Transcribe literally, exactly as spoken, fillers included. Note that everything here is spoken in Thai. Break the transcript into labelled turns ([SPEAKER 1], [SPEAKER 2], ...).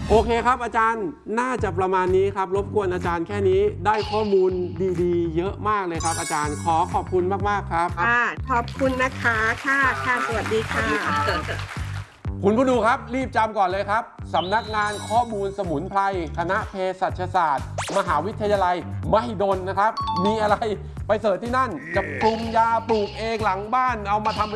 [SPEAKER 1] โอเคครับอาจารย์น่าจะประมาณนี้ครับรบกวนอาจารย์แค่นี้ได้ข้อมูลดีๆเยอะมากเลยครับอาจารย์ขอขอบคุณมากๆครับ
[SPEAKER 2] ค่ะขอบคุณนะคะค่ะค่ะสวัสดีค่ะ
[SPEAKER 1] คุณผู้ดูครับรีบจำก่อนเลยครับสำนักงานข้อมูลสมุนไพรคณะเภสัชศาสตร์ มหาวิทยาลัยมหิดลนะครับมีอะไรไปเสิร์ชที่นั่นจะปรุงยาปลูกเองหลังบ้านเอามาทำ